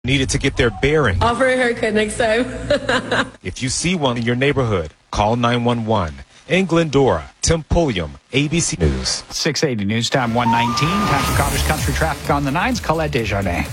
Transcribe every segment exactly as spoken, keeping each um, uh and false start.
needed to get their bearings. Offer a haircut next time. If you see one in your neighborhood, call nine one one. In Glendora, Tim Pulliam, A B C News. six eighty News Time one nineteen. Time for Cottage Country traffic on the nines. Colette Desjardins.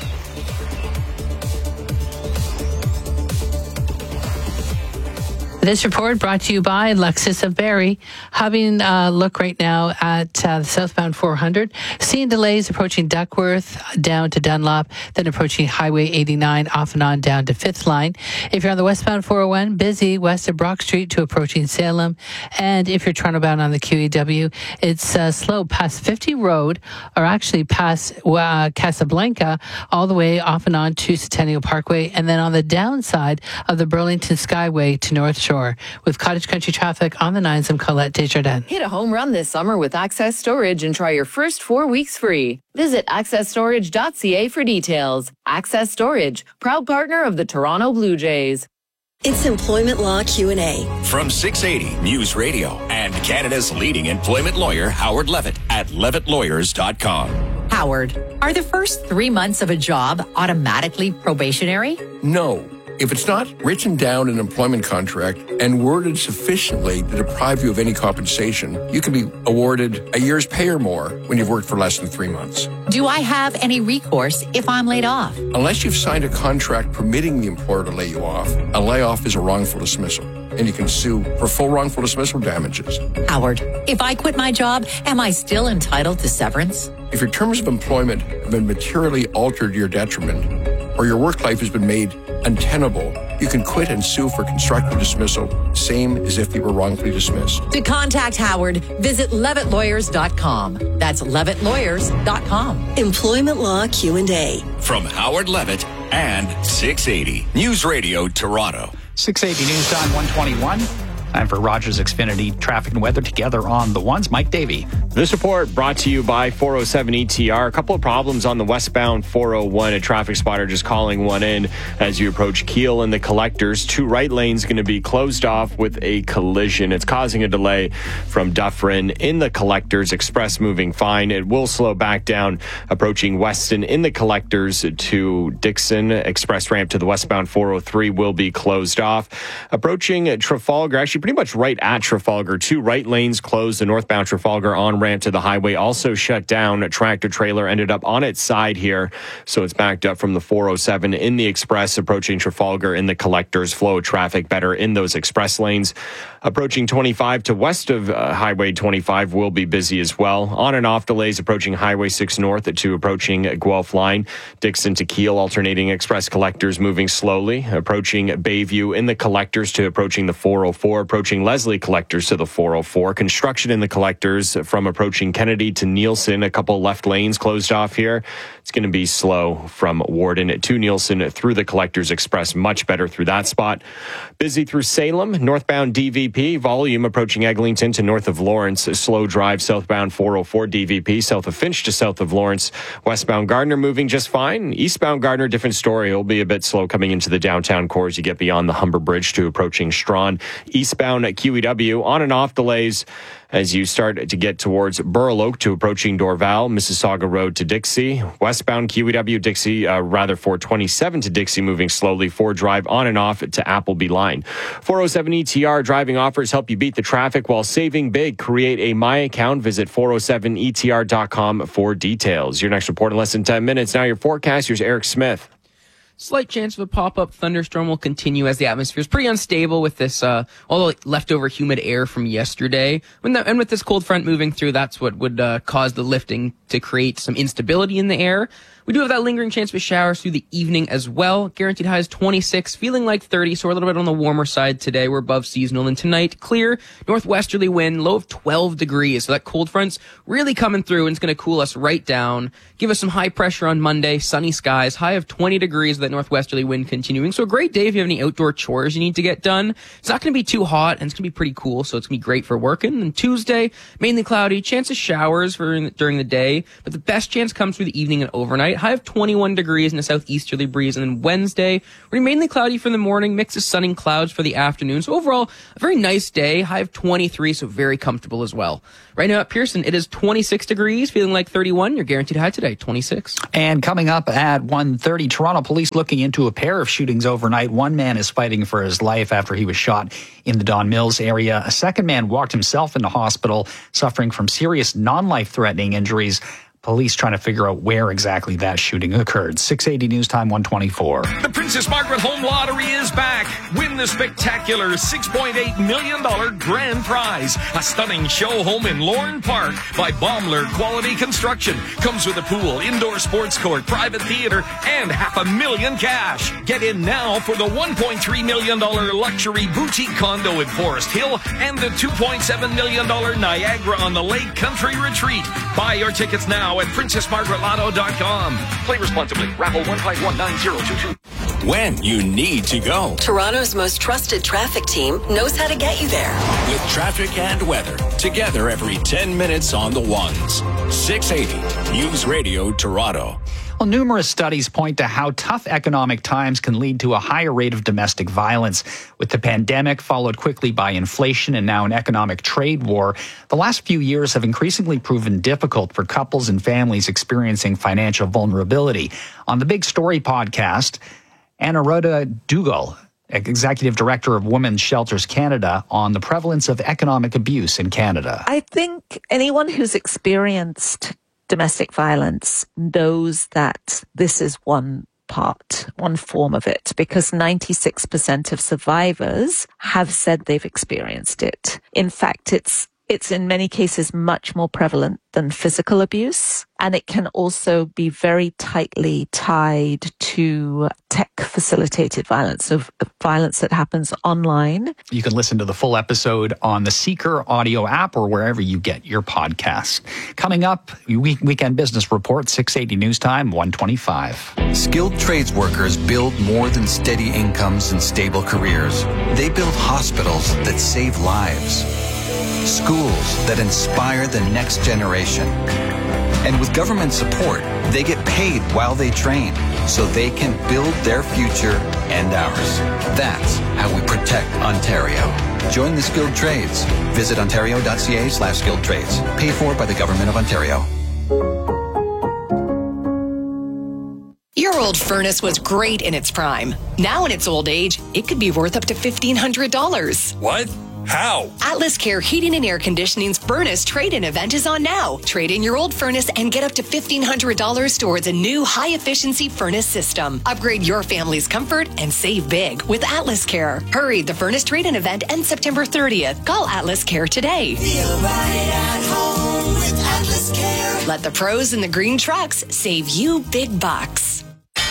This report brought to you by Lexus of Barrie. Having a look right now at uh, the southbound four hundred. Seeing delays approaching Duckworth down to Dunlop, then approaching Highway eighty-nine off and on down to Fifth Line. If you're on the westbound four oh one, busy west of Brock Street to approaching Salem. And if you're Toronto bound on the Q E W, it's uh, slow past fifty Road, or actually past uh, Casablanca, all the way off and on to Centennial Parkway, and then on the downside of the Burlington Skyway to North Shore. With Cottage Country traffic on the nines, I'm Colette Desjardins. Hit a home run this summer with Access Storage and try your first four weeks free. Visit access storage dot c a for details. Access Storage, proud partner of the Toronto Blue Jays. It's Employment Law Q and A. From six eighty News Radio and Canada's leading employment lawyer, Howard Levitt, at levitt lawyers dot com. Howard, are the first three months of a job automatically probationary? No. If it's not written down in an employment contract and worded sufficiently to deprive you of any compensation, you can be awarded a year's pay or more when you've worked for less than three months. Do I have any recourse if I'm laid off? Unless you've signed a contract permitting the employer to lay you off, a layoff is a wrongful dismissal, and you can sue for full wrongful dismissal damages. Howard, if I quit my job, am I still entitled to severance? If your terms of employment have been materially altered to your detriment, or your work life has been made untenable, you can quit and sue for constructive dismissal, same as if you were wrongfully dismissed. To contact Howard, visit levitt lawyers dot com. That's levitt lawyers dot com. Employment Law Q and A. From Howard Levitt and six eighty News Radio Toronto. six eighty News Time one twenty-one. Time for Rogers Xfinity traffic and weather together on the ones. Mike Davey. This report brought to you by four oh seven E T R. A couple of problems on the westbound four oh one. A traffic spotter just calling one in as you approach Keele and the Collectors. Two right lanes going to be closed off with a collision. It's causing a delay from Dufferin in the Collectors. Express moving fine. It will slow back down approaching Weston in the Collectors to Dixon. Express ramp to the westbound four oh three will be closed off. Approaching Trafalgar, actually pretty much right at Trafalgar. Two right lanes closed. The northbound Trafalgar on-ramp to the highway also shut down. A tractor trailer ended up on its side here, so it's backed up from the four oh seven in the Express approaching Trafalgar in the Collectors. Flow of traffic better in those Express lanes. Approaching twenty-five to west of uh, Highway twenty-five will be busy as well. On and off delays approaching Highway six north to approaching Guelph line. Dixon to Keele alternating Express Collectors moving slowly. Approaching Bayview in the Collectors to approaching the four oh four. Approaching Leslie Collectors to the four oh four. Construction in the Collectors from approaching Kennedy to Nielsen. A couple left lanes closed off here. It's going to be slow from Warden to Nielsen through the Collectors Express. Much better through that spot. Busy through Salem. Northbound D V P. Volume approaching Eglinton to north of Lawrence. Slow drive southbound four oh four D V P. South of Finch to south of Lawrence. Westbound Gardner moving just fine. Eastbound Gardner, different story. It'll be a bit slow coming into the downtown core as you get beyond the Humber Bridge to approaching Strawn. Eastbound at Q E W. On and off delays as you start to get towards Burloak to approaching Dorval, Mississauga Road to Dixie. Westbound Q E W, Dixie, uh, rather four twenty-seven to Dixie moving slowly. Ford Drive on and off to Appleby Line. four oh seven E T R driving offers help you beat the traffic while saving big. Create a My Account. Visit four oh seven E T R dot com for details. Your next report in less than ten minutes. Now your forecast. Here's Eric Smith. Slight chance of a pop-up thunderstorm will continue as the atmosphere is pretty unstable with this, uh, all the leftover humid air from yesterday. When the, and with this cold front moving through, that's what would uh, cause the lifting to create some instability in the air. We do have that lingering chance of showers through the evening as well. Guaranteed highs twenty-six, feeling like thirty, so we're a little bit on the warmer side today. We're above seasonal. And tonight, clear, northwesterly wind, low of twelve degrees. So that cold front's really coming through, and it's going to cool us right down. Give us some high pressure on Monday, sunny skies, high of twenty degrees with that northwesterly wind continuing. So a great day if you have any outdoor chores you need to get done. It's not going to be too hot, and it's going to be pretty cool, so it's going to be great for working. And Tuesday, mainly cloudy, chance of showers for during the day, but the best chance comes through the evening and overnight. high of twenty-one degrees and a southeasterly breeze. And then Wednesday, we're mainly cloudy for the morning, mix of sun and clouds for the afternoon. So overall, a very nice day, high of twenty-three, so very comfortable as well. Right now at Pearson, it is twenty-six degrees, feeling like thirty-one. Your guaranteed high today, twenty-six. And coming up at one thirty, Toronto police looking into a pair of shootings overnight. One man is fighting for his life after he was shot in the Don Mills area. A second man walked himself into hospital, suffering from serious non-life-threatening injuries. Police trying to figure out where exactly that shooting occurred. six eighty News Time, one twenty-four. The Princess Margaret Home Lottery is back. Win the spectacular six point eight million dollars grand prize. A stunning show home in Lorne Park by Baumler Quality Construction. Comes with a pool, indoor sports court, private theater, and half a million cash. Get in now for the one point three million dollars luxury boutique condo in Forest Hill and the two point seven million dollars Niagara on the Lake Country Retreat. Buy your tickets now at princess margaret lotto dot com. Play responsibly. Raffle one five one nine zero two two. When you need to go. Toronto's most trusted traffic team knows how to get you there. With traffic and weather. Together every ten minutes on the ones. six eighty News Radio Toronto. Well, numerous studies point to how tough economic times can lead to a higher rate of domestic violence. With the pandemic followed quickly by inflation and now an economic trade war, the last few years have increasingly proven difficult for couples and families experiencing financial vulnerability. On the Big Story podcast, Anuradha Duggal, Executive Director of Women's Shelters Canada, on the prevalence of economic abuse in Canada. I think anyone who's experienced domestic violence knows that this is one part, one form of it, because ninety-six percent of survivors have said they've experienced it. In fact, it's it's in many cases much more prevalent than physical abuse, and it can also be very tightly tied to tech-facilitated violence, so violence that happens online. You can listen to the full episode on the Seeker audio app or wherever you get your podcasts. Coming up, week- Weekend Business Report, six eighty News Time, one twenty-five. Skilled trades workers build more than steady incomes and stable careers. They build hospitals that save lives, schools that inspire the next generation. And with government support, they get paid while they train so they can build their future and ours. That's how we protect Ontario. Join the skilled trades. Visit ontario.ca slash skilled trades. Paid for by the Government of Ontario. Your old furnace was great in its prime. Now in its old age, it could be worth up to fifteen hundred dollars. What? How? Atlas Care Heating and Air Conditioning's furnace trade-in event is on now. Trade in your old furnace and get up to fifteen hundred dollars towards a new high-efficiency furnace system. Upgrade your family's comfort and save big with Atlas Care. Hurry, the furnace trade-in event ends September thirtieth. Call Atlas Care today. Feel right at home with Atlas Care. Let the pros in the green trucks save you big bucks.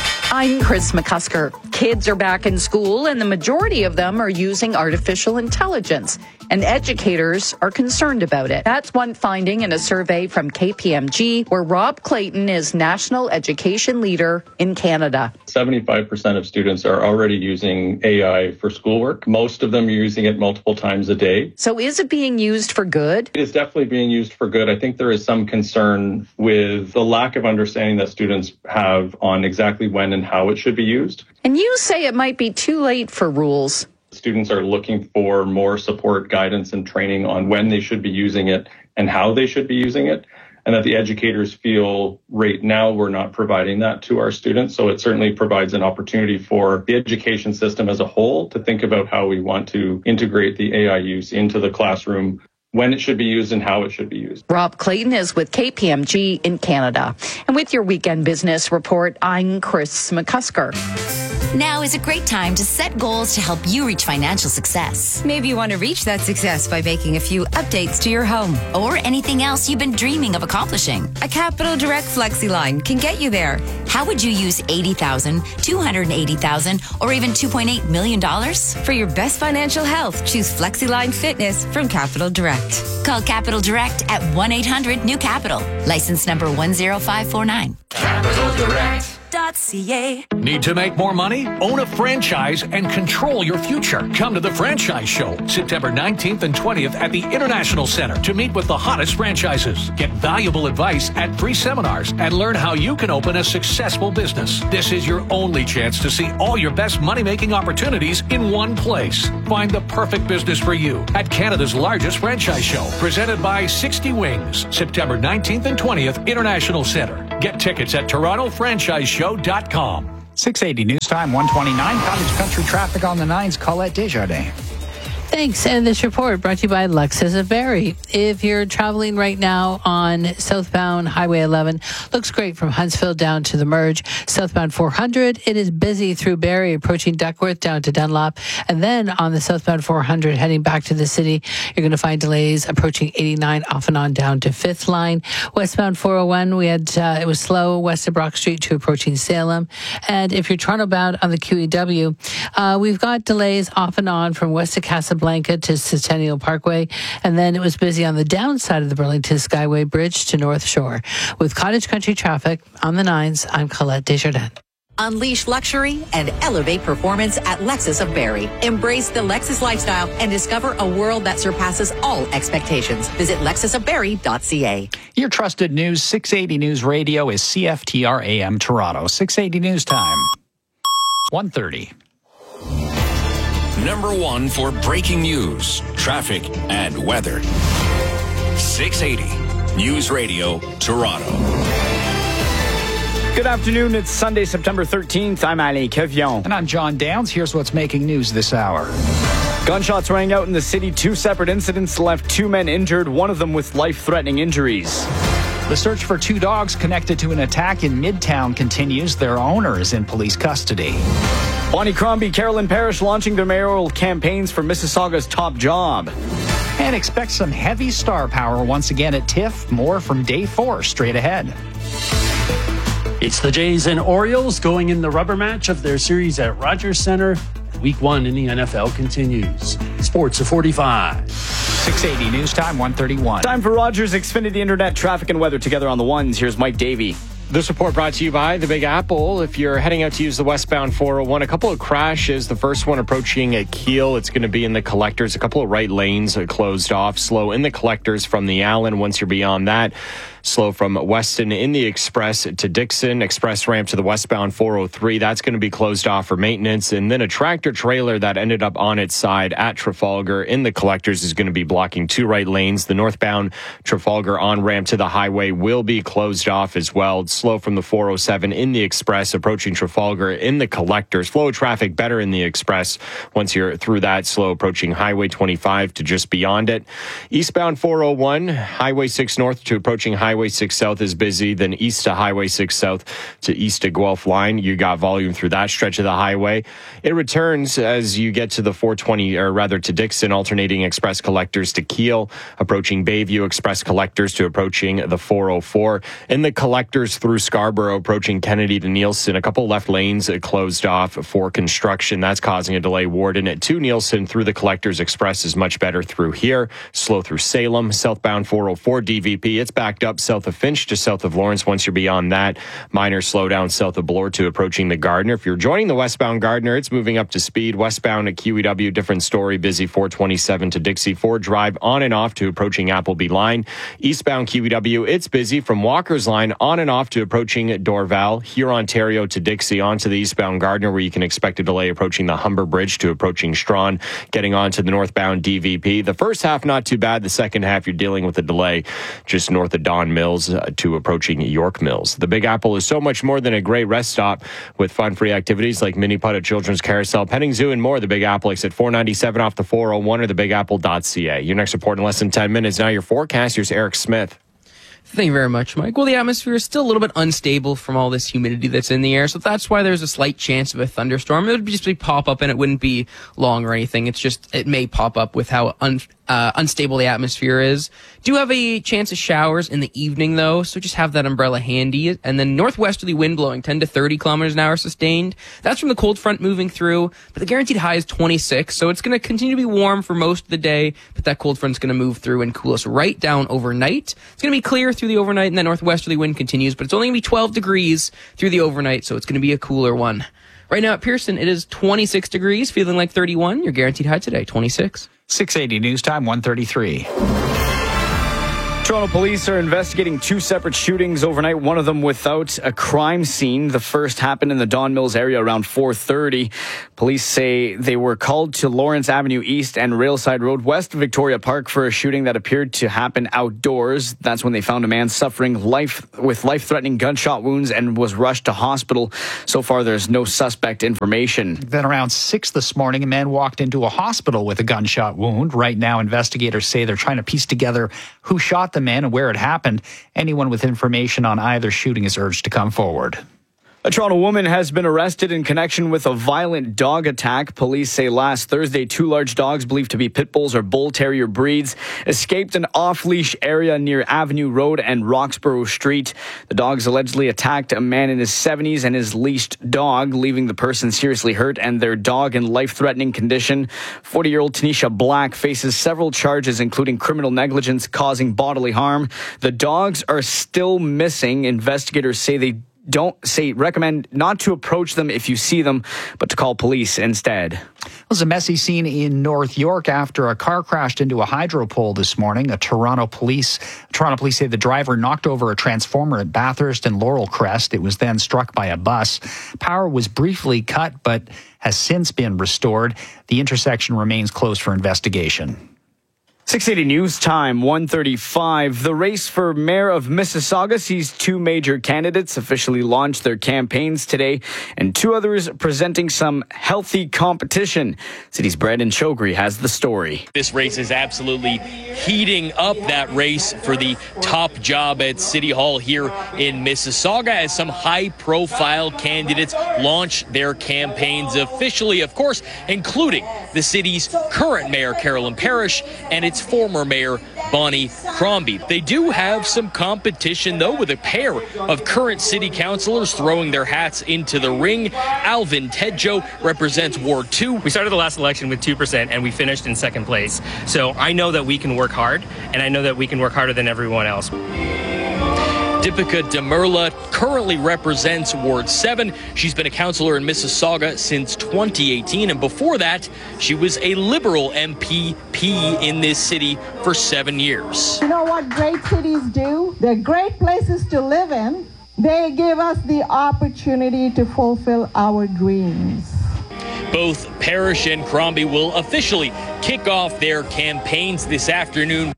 I'm Chris McCusker. Kids are back in school, and the majority of them are using artificial intelligence, and educators are concerned about it. That's one finding in a survey from K P M G, where Rob Clayton is National Education Leader in Canada. seventy-five percent of students are already using A I for schoolwork. Most of them are using it multiple times a day. So is it being used for good? It is definitely being used for good. I think there is some concern with the lack of understanding that students have on exactly when and how it should be used. And you say it might be too late for rules. Students are looking for more support, guidance, and training on when they should be using it and how they should be using it. And that the educators feel right now we're not providing that to our students. So it certainly provides an opportunity for the education system as a whole to think about how we want to integrate the A I use into the classroom, when it should be used and how it should be used. Rob Clayton is with K P M G in Canada. And with your Weekend Business Report, I'm Chris McCusker. Now is a great time to set goals to help you reach financial success. Maybe you want to reach that success by making a few updates to your home. Or anything else you've been dreaming of accomplishing. A Capital Direct Flexi line can get you there. How would you use eighty thousand dollars, two hundred eighty thousand dollars, or even two point eight million dollars? For your best financial health, choose FlexiLine Fitness from Capital Direct. Call Capital Direct at one eight hundred new capital. License number one zero five four nine. Capital Direct. dot c a. Need to make more money? Own a franchise and control your future. Come to the Franchise Show, September nineteenth and twentieth at the International Center to meet with the hottest franchises. Get valuable advice at free seminars and learn how you can open a successful business. This is your only chance to see all your best money-making opportunities in one place. Find the perfect business for you at Canada's largest franchise show, presented by sixty Wings, September nineteenth and twentieth, International Center. Get tickets at toronto franchise show dot com. six eighty News Time, one twenty-nine. Cottage Country traffic on the nines. Colette Desjardins. Thanks. And this report brought to you by Lexus of Barrie. If you're traveling right now on southbound Highway eleven, looks great from Huntsville down to the merge. Southbound four hundred, it is busy through Barrie, approaching Duckworth down to Dunlop. And then on the southbound four hundred, heading back to the city, you're going to find delays approaching eighty-nine off and on down to fifth line. Westbound four oh one, we had, uh, it was slow west of Brock Street to approaching Salem. And if you're Toronto bound on the Q E W, uh, we've got delays off and on from west of Casablanca to Centennial Parkway, and then it was busy on the downside of the Burlington Skyway Bridge to North Shore. With Cottage Country traffic on the nines, I'm Colette Desjardins. Unleash luxury and elevate performance at Lexus of Barrie. Embrace the Lexus lifestyle and discover a world that surpasses all expectations. Visit lexus of barrie dot c a. Your trusted news, six eighty News Radio is C F T R A M Toronto. six eighty News Time, one thirty. Number one for breaking news, traffic, and weather. six eighty News Radio, Toronto. Good afternoon. It's Sunday, September thirteenth. I'm Ali Kevion. And I'm John Downs. Here's what's making news this hour. Gunshots rang out in the city. Two separate incidents left two men injured, one of them with life-threatening injuries. The search for two dogs connected to an attack in Midtown continues. Their owner is in police custody. Bonnie Crombie, Carolyn Parrish launching their mayoral campaigns for Mississauga's top job. And expect some heavy star power once again at TIFF. More from day four straight ahead. It's the Jays and Orioles going in the rubber match of their series at Rogers Center. Week one in the N F L continues. Sports at forty-five. six eighty News Time, one thirty-one. Time for Rogers Xfinity Internet traffic and weather together on the ones. Here's Mike Davey. This report brought to you by the Big Apple. If you're heading out to use the westbound four oh one, a couple of crashes. The first one approaching at Kiel. It's going to be in the collectors. A couple of right lanes closed off. Slow in the collectors from the Allen. Once you're beyond that, slow from Weston in the Express to Dixon. Express ramp to the westbound four oh three. That's going to be closed off for maintenance. And then a tractor trailer that ended up on its side at Trafalgar in the collectors is going to be blocking two right lanes. The northbound Trafalgar on ramp to the highway will be closed off as well. It's slow from the four oh seven in the Express approaching Trafalgar in the collectors. Flow of traffic better in the Express once you're through that. Slow approaching Highway twenty-five to just beyond it. Eastbound four oh one, Highway six North to approaching Highway six South is busy. Then east to Highway six South to east to Guelph line. You got volume through that stretch of the highway. It returns as you get to the four twenty, or rather to Dixon, alternating Express collectors to Kiel, approaching Bayview Express collectors to approaching the four oh four. In the collectors through Scarborough, approaching Kennedy to Nielsen. A couple left lanes closed off for construction. That's causing a delay. Warden at two Nielsen through the Collectors Express is much better through here. Slow through Salem. Southbound four oh four D V P. It's backed up south of Finch to south of Lawrence. Once you're beyond that, minor slowdown south of Bloor to approaching the Gardner. If you're joining the westbound Gardner, it's moving up to speed. Westbound at Q E W, different story. Busy four twenty-seven to Dixie. Ford Drive on and off to approaching Appleby line. Eastbound Q E W, it's busy from Walker's line on and off to approaching Dorval, here Ontario to Dixie, onto the eastbound Gardner, where you can expect a delay approaching the Humber Bridge to approaching Strawn, getting on to the northbound D V P. The first half, not too bad. The second half, you're dealing with a delay just north of Don Mills uh, to approaching York Mills. The Big Apple is so much more than a great rest stop with fun-free activities like mini putt at Children's Carousel, petting zoo, and more. The Big Apple is at four ninety-seven off the four oh one or the big apple dot c a. Your next report in less than ten minutes. Now your forecast. Here's Eric Smith. Thank you very much, Mike. Well, the atmosphere is still a little bit unstable from all this humidity that's in the air, so that's why there's a slight chance of a thunderstorm. It would just be pop up, and it wouldn't be long or anything. It's just, it may pop up with how un- uh, unstable the atmosphere is. Do have a chance of showers in the evening, though, so just have that umbrella handy. And then northwesterly wind blowing ten to thirty kilometers an hour sustained. That's from the cold front moving through, but the guaranteed high is twenty-six, so it's going to continue to be warm for most of the day, but that cold front's going to move through and cool us right down overnight. It's going to be clear through the overnight, and then northwesterly wind continues, but it's only going to be twelve degrees through the overnight, so it's going to be a cooler one. Right now at Pearson, it is twenty-six degrees, feeling like thirty-one. Your guaranteed high today, twenty-six. six eighty News Time, one thirty-three. Toronto police are investigating two separate shootings overnight, one of them without a crime scene. The first happened in the Don Mills area around four thirty. Police say they were called to Lawrence Avenue East and Railside Road West of Victoria Park for a shooting that appeared to happen outdoors. That's when they found a man suffering life with life-threatening gunshot wounds and was rushed to hospital. So far, there's no suspect information. Then around six this morning, a man walked into a hospital with a gunshot wound. Right now, investigators say they're trying to piece together who shot the man and where it happened. Anyone with information on either shooting is urged to come forward. A Toronto woman has been arrested in connection with a violent dog attack. Police say last Thursday, two large dogs believed to be pit bulls or bull terrier breeds escaped an off-leash area near Avenue Road and Roxborough Street. The dogs allegedly attacked a man in his seventies and his leashed dog, leaving the person seriously hurt and their dog in life-threatening condition. forty-year-old Tanisha Black faces several charges, including criminal negligence causing bodily harm. The dogs are still missing. Investigators say they don't say recommend not to approach them if you see them, but to call police instead. It was a messy scene in North York after a car crashed into a hydro pole this morning. A Toronto police Toronto police say the driver knocked over a transformer at Bathurst and Laurel Crest. It was then struck by a bus. Power was briefly cut, but has since been restored. The intersection remains closed for investigation. six eighty News Time, one thirty-five. The race for mayor of Mississauga sees two major candidates officially launch their campaigns today, and two others presenting some healthy competition. City's Brandon Chogri has the story. This race is absolutely heating up, that race for the top job at City Hall here in Mississauga, as some high-profile candidates launch their campaigns officially, of course, including the city's current mayor, Carolyn Parrish, and its former mayor, Bonnie Crombie. They do have some competition, though, with a pair of current city councilors throwing their hats into the ring. Alvin Tedjo represents Ward two. We started the last election with two percent, and we finished in second place. So I know that we can work hard, and I know that we can work harder than everyone else. Deepika Demerla currently represents Ward seven. She's been a councillor in Mississauga since twenty eighteen, and before that, she was a Liberal M P P in this city for seven years. You know what great cities do? They're great places to live in. They give us the opportunity to fulfill our dreams. Both Parrish and Crombie will officially kick off their campaigns this afternoon.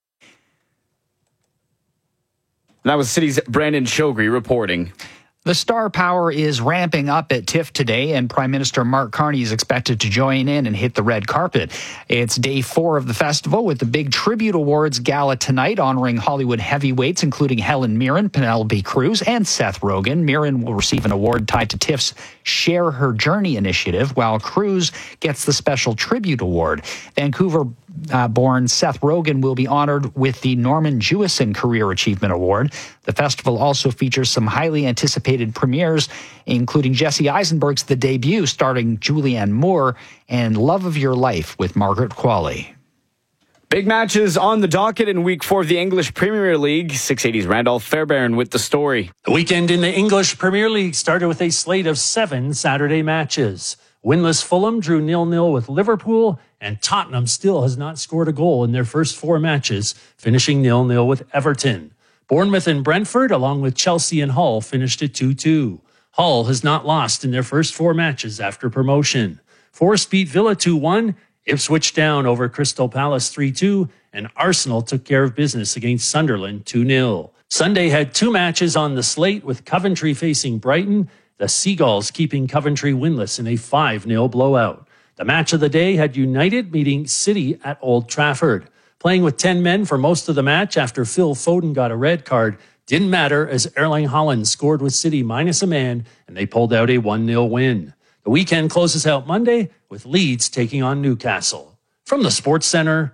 That was City's Brandon Chogri reporting. The star power is ramping up at TIFF today, and Prime Minister Mark Carney is expected to join in and hit the red carpet. It's day four of the festival, with the big Tribute Awards gala tonight honoring Hollywood heavyweights, including Helen Mirren, Penelope Cruz, and Seth Rogen. Mirren will receive an award tied to TIFF's Share Her Journey initiative, while Cruz gets the Special Tribute Award. Vancouver-born Seth Rogen will be honored with the Norman Jewison Career Achievement Award. The festival also features some highly anticipated premieres, including Jesse Eisenberg's The Debut, starring Julianne Moore, and Love of Your Life with Margaret Qualley. Big matches on the docket in week four of the English Premier League. six eighty's Randolph Fairbairn with the story. The weekend in the English Premier League started with a slate of seven Saturday matches. Winless Fulham drew nil nil with Liverpool, and Tottenham still has not scored a goal in their first four matches, finishing nil nil with Everton. Bournemouth and Brentford, along with Chelsea and Hull, finished at two two. Hull has not lost in their first four matches after promotion. Forest beat Villa two one, Ipswich down over Crystal Palace three two, and Arsenal took care of business against Sunderland two nil. Sunday had two matches on the slate, with Coventry facing Brighton, the Seagulls keeping Coventry winless in a five nil blowout. The match of the day had United meeting City at Old Trafford. Playing with ten men for most of the match after Phil Foden got a red card didn't matter, as Erling Haaland scored with City minus a man, and they pulled out a one nil win. The weekend closes out Monday with Leeds taking on Newcastle. From the Sports Center,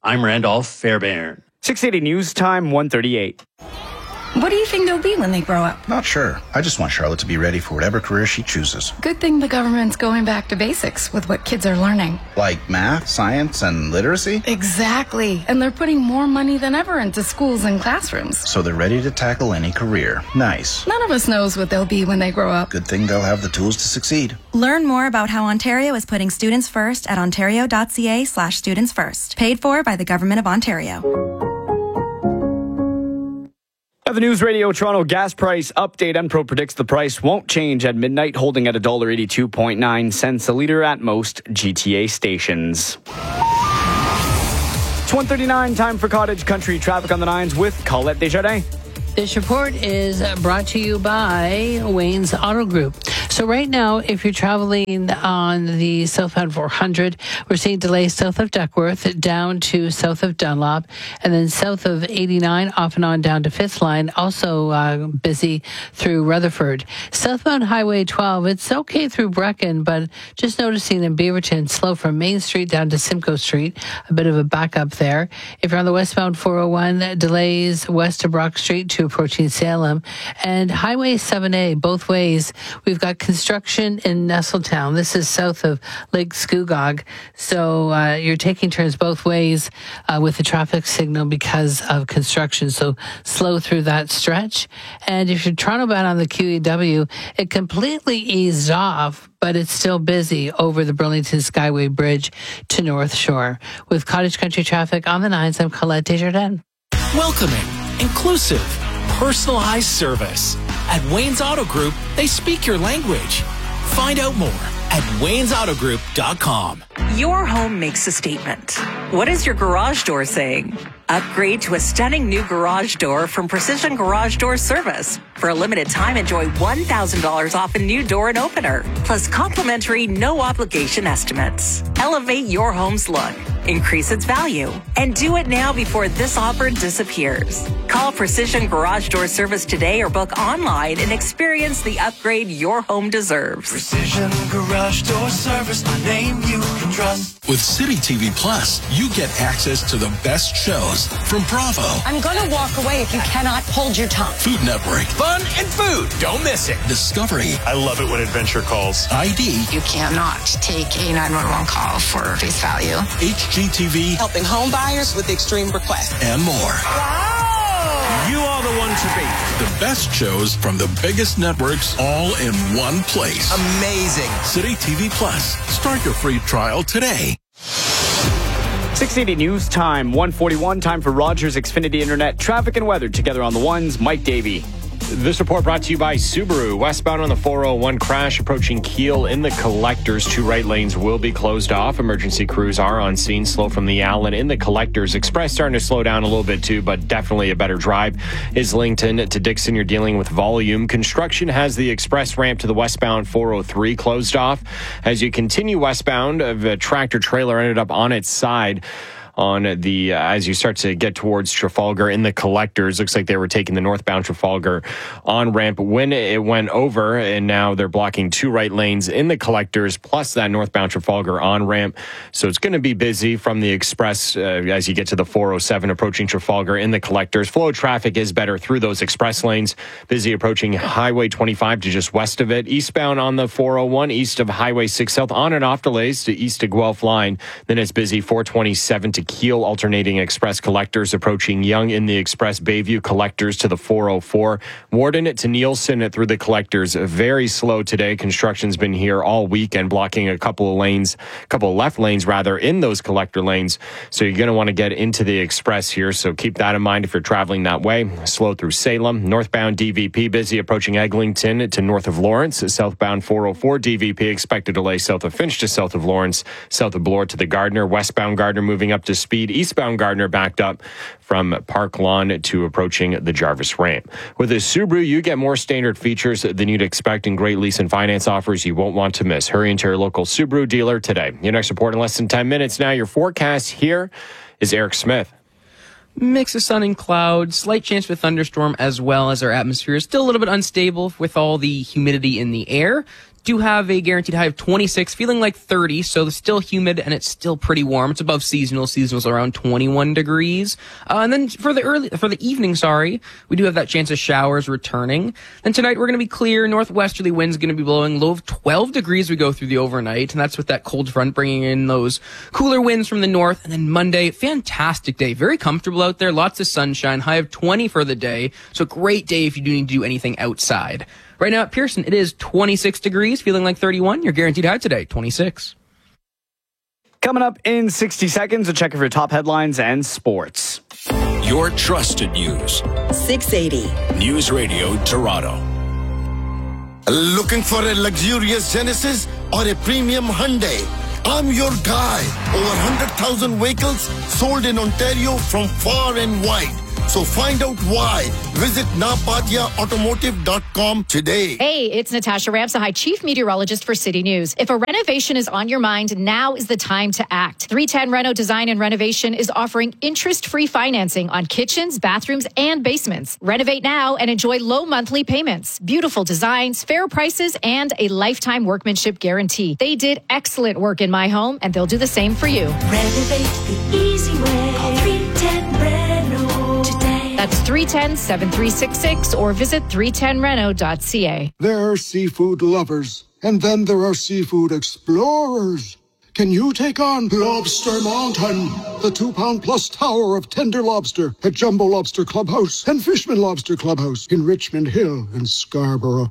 I'm Randolph Fairbairn. six eighty News Time, one thirty-eight. What do you think they'll be when they grow up? Not sure. I just want Charlotte to be ready for whatever career she chooses. Good thing the government's going back to basics with what kids are learning. Like math, science, and literacy? Exactly. And they're putting more money than ever into schools and classrooms. So they're ready to tackle any career. Nice. None of us knows what they'll be when they grow up. Good thing they'll have the tools to succeed. Learn more about how Ontario is putting students first at ontario.ca slash students first. Paid for by the Government of Ontario. The News Radio Toronto gas price update. Enpro predicts the price won't change at midnight, holding at one dollar eighty-two point nine cents a litre at most G T A stations. It's one thirty-nine, time for Cottage Country traffic on the nines with Colette Desjardins. This report is brought to you by Wayne's Auto Group. So right now, if you're traveling on the southbound four hundred, we're seeing delays south of Duckworth down to south of Dunlop, and then south of eighty-nine off and on down to Fifth Line, also uh, busy through Rutherford. Southbound Highway twelve, it's okay through Brecken, but just noticing in Beaverton, slow from Main Street down to Simcoe Street, a bit of a backup there. If you're on the westbound four oh one, delays west of Brock Street to approaching Salem, and Highway seven A, both ways, we've got construction in Nestletown. This is south of Lake Scugog. So uh, you're taking turns both ways uh, with the traffic signal because of construction. So slow through that stretch. And if you're Toronto bound on the Q E W, it completely eased off, but it's still busy over the Burlington Skyway Bridge to North Shore. With Cottage Country traffic on the nines, I'm Colette Desjardins. Welcoming, inclusive, personalized service. At Wayne's Auto Group, they speak your language. Find out more at waynes auto group dot com. Your home makes a statement. What is your garage door saying? Upgrade to a stunning new garage door from Precision Garage Door Service. For a limited time, enjoy one thousand dollars off a new door and opener, plus complimentary no-obligation estimates. Elevate your home's look, increase its value, and do it now before this offer disappears. Call Precision Garage Door Service today or book online and experience the upgrade your home deserves. Precision Garage Door Service, the name you can trust. With City T V Plus, you get access to the best shows from Bravo. I'm going to walk away if you cannot hold your tongue. Food Network. Fun and food. Don't miss it. Discovery. I love it when Adventure calls. I D. You cannot take a nine one one call for face value. H G T V. Helping home buyers with extreme requests. And more. Wow. You are the one to beat. The best shows from the biggest networks all in one place. Amazing. City T V Plus. Start your free trial today. six eighty News Time, one forty-one, time for Rogers Xfinity Internet traffic and weather. Together on the ones, Mike Davey. This report brought to you by Subaru. Westbound on the four oh one crash approaching Kiel in the collectors. Two right lanes will be closed off. Emergency crews are on scene. Slow from the Allen in the collectors. Express starting to slow down a little bit too, but definitely a better drive. Islington to Dixon, you're dealing with volume. Construction has the express ramp to the westbound four oh three closed off. As you continue westbound, a tractor trailer ended up on its side on the, uh, as you start to get towards Trafalgar in the collectors. Looks like they were taking the northbound Trafalgar on ramp when it went over, and now they're blocking two right lanes in the collectors, plus that northbound Trafalgar on ramp. So it's going to be busy from the express uh, as you get to the four oh seven approaching Trafalgar in the collectors. Flow of traffic is better through those express lanes. Busy approaching Highway twenty-five to just west of it. Eastbound on the four oh one, east of Highway six South, on and off delays to east of Guelph line. Then it's busy four twenty-seven to Kiel, alternating express collectors approaching Yonge in the express Bayview collectors to the four oh four. Warden to Nielsen through the collectors. Very slow today. Construction's been here all weekend, blocking a couple of lanes, a couple of left lanes rather, in those collector lanes. So you're going to want to get into the express here. So keep that in mind if you're traveling that way. Slow through Salem. Northbound D V P busy approaching Eglinton to north of Lawrence. Southbound four oh four D V P expected delay south of Finch to south of Lawrence. South of Bloor to the Gardner. Westbound Gardner moving up to speed. Eastbound Gardner backed up from Park Lawn to approaching the Jarvis ramp. With a Subaru, you get more standard features than you'd expect in great lease and finance offers you won't want to miss. Hurry into your local Subaru dealer today. Your next report in less than ten minutes. Now your forecast here is Eric Smith. Mix of sun and clouds, slight chance of a thunderstorm, as well as our atmosphere is still a little bit unstable with all the humidity in the air. do have a guaranteed high of twenty-six, feeling like thirty, so it's still humid and it's still pretty warm. It's above seasonal. Seasonal's around twenty-one degrees. Uh, and then for the early, for the evening, sorry, we do have that chance of showers returning. Then tonight we're going to be clear. Northwesterly winds going to be blowing, low of twelve degrees we go through the overnight, and that's with that cold front bringing in those cooler winds from the north. And then Monday, fantastic day. Very comfortable out there. Lots of sunshine. High of twenty for the day. So great day if you do need to do anything outside. Right now at Pearson, it is twenty-six degrees, feeling like thirty-one. Your guaranteed high today, twenty-six. Coming up in sixty seconds, a check of your top headlines and sports. Your trusted news. six eighty. News Radio Toronto. Looking for a luxurious Genesis or a premium Hyundai? I'm your guy. Over one hundred thousand vehicles sold in Ontario from far and wide. So find out why. Visit napatia automotive dot com today. Hey, it's Natasha Ramsahai, Chief Meteorologist for City News. If a renovation is on your mind, now is the time to act. three ten Reno Design and Renovation is offering interest-free financing on kitchens, bathrooms, and basements. Renovate now and enjoy low monthly payments, beautiful designs, fair prices, and a lifetime workmanship guarantee. They did excellent work in my home, and they'll do the same for you. Renovate the easy way. Call three ten Reno today. That's three one zero, seven three six six or visit three ten reno dot c a. There are seafood lovers, and then there are seafood explorers. Can you take on Lobster Mountain, the two-pound plus tower of tender lobster at Jumbo Lobster Clubhouse and Fishman Lobster Clubhouse in Richmond Hill and Scarborough?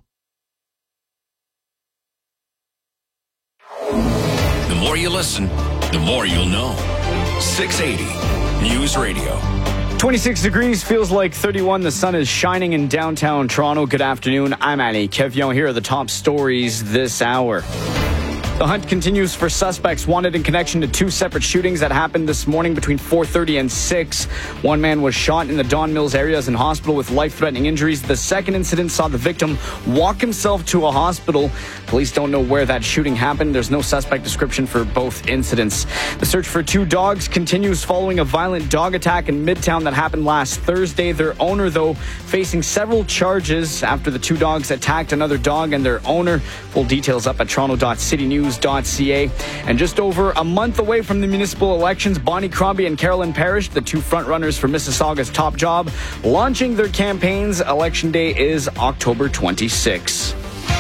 The more you listen, the more you'll know. six eighty News Radio. twenty-six degrees, feels like thirty-one. The sun is shining in downtown Toronto. Good afternoon. I'm Ali Kevion. Here are the top stories this hour. The hunt continues for suspects wanted in connection to two separate shootings that happened this morning between four thirty and six. One man was shot in the Don Mills area is in hospital with life-threatening injuries. The second incident saw the victim walk himself to a hospital. Police don't know where that shooting happened. There's no suspect description for both incidents. The search for two dogs continues following a violent dog attack in Midtown that happened last Thursday. Their owner, though, facing several charges after the two dogs attacked another dog and their owner. Full details up at toronto dot city news dot c a. And just over a month away from the municipal elections, Bonnie Crombie and Carolyn Parrish, the two frontrunners for Mississauga's top job, launching their campaigns. Election day is October twenty-sixth.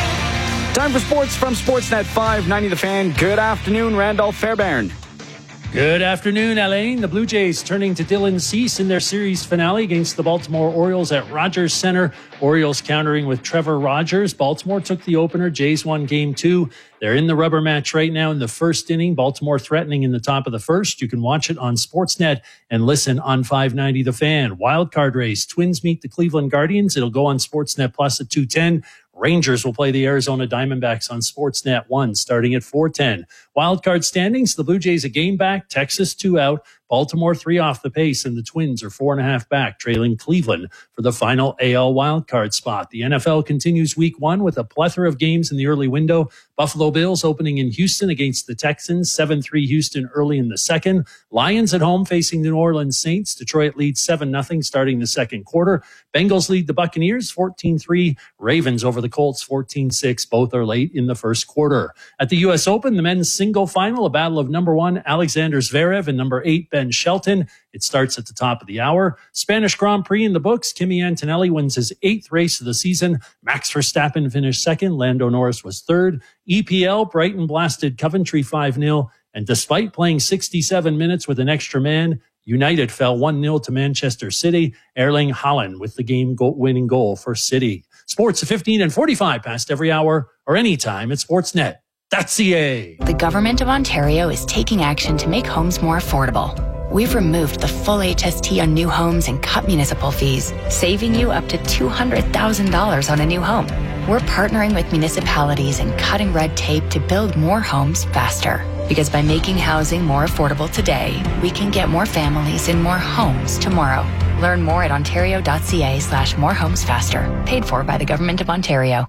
Time for sports from Sportsnet five ninety The Fan. Good afternoon, Randolph Fairbairn. Good afternoon, Alain. The Blue Jays turning to Dylan Cease in their series finale against the Baltimore Orioles at Rogers Center. Orioles countering with Trevor Rogers. Baltimore took the opener. Jays won game two. They're in the rubber match right now in the first inning. Baltimore threatening in the top of the first. You can watch it on Sportsnet and listen on five ninety The Fan. Wild card race. Twins meet the Cleveland Guardians. It'll go on Sportsnet Plus at two ten. Rangers will play the Arizona Diamondbacks on Sportsnet one starting at four ten. Wildcard standings, the Blue Jays a game back, Texas two out, Baltimore three off the pace, and the Twins are four and a half back, trailing Cleveland for the final A L wildcard spot. The N F L continues week one with a plethora of games in the early window. Buffalo Bills opening in Houston against the Texans, seven three Houston early in the second. Lions at home facing the New Orleans Saints. Detroit leads seven nothing starting the second quarter. Bengals lead the Buccaneers fourteen three. Ravens over the Colts fourteen six. Both are late in the first quarter. At the U S Open, the men's single final, a battle of number one Alexander Zverev and number eight Ben Shelton. It starts at the top of the hour. Spanish Grand Prix in the books. Kimi Antonelli wins his eighth race of the season. Max Verstappen finished second. Lando Norris was third. E P L, Brighton blasted Coventry five nil. And despite playing sixty-seven minutes with an extra man, United fell one nil to Manchester City. Erling Haaland with the game-winning goal for City. Sports at fifteen and forty-five past every hour or anytime at sportsnet dot c a. The Government of Ontario is taking action to make homes more affordable. We've removed the full H S T on new homes and cut municipal fees, saving you up to two hundred thousand dollars on a new home. We're partnering with municipalities and cutting red tape to build more homes faster. Because by making housing more affordable today, we can get more families in more homes tomorrow. Learn more at ontario dot c a slash more homes faster. Paid for by the Government of Ontario.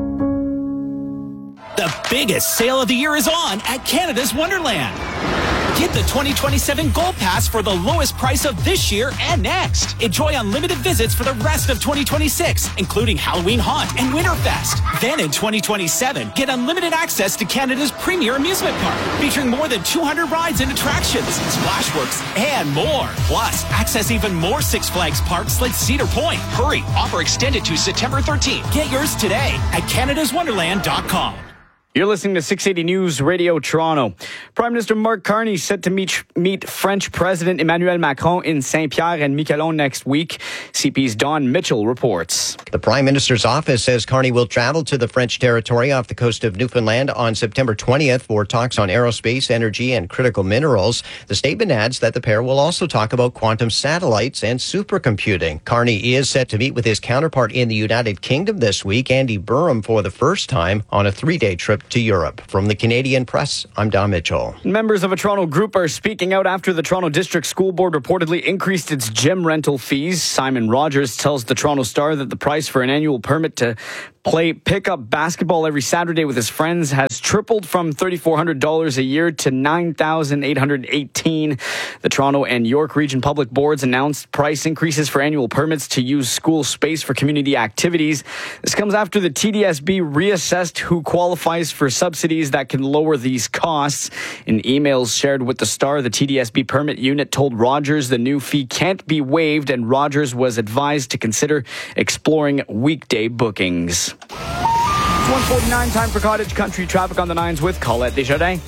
The biggest sale of the year is on at Canada's Wonderland. Get the twenty twenty-seven Gold Pass for the lowest price of this year and next. Enjoy unlimited visits for the rest of twenty twenty-six, including Halloween Haunt and Winterfest. Then in twenty twenty-seven, get unlimited access to Canada's premier amusement park, featuring more than two hundred rides and attractions, Splashworks, and more. Plus, access even more Six Flags parks like Cedar Point. Hurry, offer extended to September thirteenth. Get yours today at canada's wonderland dot com. You're listening to six eighty News Radio Toronto. Prime Minister Mark Carney set to meet meet French President Emmanuel Macron in Saint-Pierre and Miquelon next week. C P's Don Mitchell reports. The Prime Minister's office says Carney will travel to the French territory off the coast of Newfoundland on September twentieth for talks on aerospace, energy, and critical minerals. The statement adds that the pair will also talk about quantum satellites and supercomputing. Carney is set to meet with his counterpart in the United Kingdom this week, Andy Burham, for the first time on a three-day trip to Europe. From the Canadian Press, I'm Don Mitchell. Members of a Toronto group are speaking out after the Toronto District School Board reportedly increased its gym rental fees. Simon Rogers tells the Toronto Star that the price for an annual permit to play pickup basketball every Saturday with his friends has tripled from three thousand four hundred dollars a year to nine thousand eight hundred eighteen dollars. The Toronto and York Region Public Boards announced price increases for annual permits to use school space for community activities. This comes after the T D S B reassessed who qualifies for subsidies that can lower these costs. In emails shared with the Star, the T D S B permit unit told Rogers the new fee can't be waived, and Rogers was advised to consider exploring weekday bookings. It's one forty-nine, time for Cottage Country traffic on the nines with Colette Desjardins.